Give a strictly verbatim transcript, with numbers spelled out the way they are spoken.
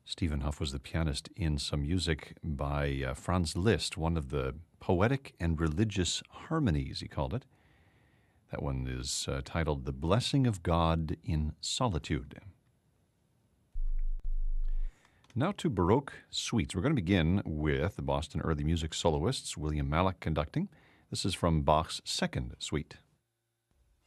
Stephen Huff was the pianist in some music by uh, Franz Liszt, one of the poetic and religious harmonies, he called it. That one is uh, titled The Blessing of God in Solitude. Now to Baroque suites. We're going to begin with the Boston Early Music soloists, William Mallock conducting. This is from Bach's second suite.